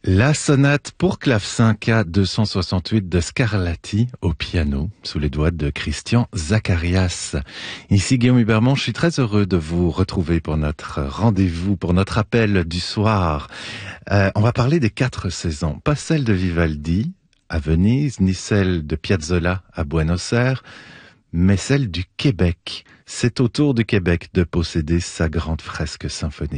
La sonate pour clavecin K268 de Scarlatti au piano, sous les doigts de Christian Zacharias. Ici Guillaume Hubermont, je suis très heureux de vous retrouver pour notre rendez-vous, pour notre appel du soir. On va parler des 4 saisons, pas celle de Vivaldi à Venise, ni celle de Piazzolla à Buenos Aires, mais celle du Québec. C'est au tour du Québec de posséder sa grande fresque symphonique.